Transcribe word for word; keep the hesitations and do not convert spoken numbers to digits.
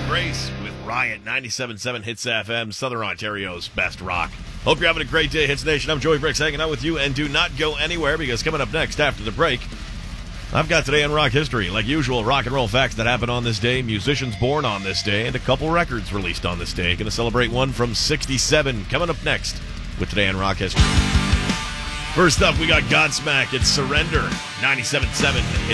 Grace with Riot, ninety-seven point seven Hits F M, Southern Ontario's best rock. Hope you're having a great day, Hits Nation. I'm Joey Bricks hanging out with you, and do not go anywhere, because coming up next after the break, I've got Today in Rock History. Like usual, rock and roll facts that happened on this day, musicians born on this day, and a couple records released on this day. Going to celebrate one from sixty-seven coming up next with Today in Rock History. First up, we got Godsmack. It's Surrender, ninety-seven point seven Hits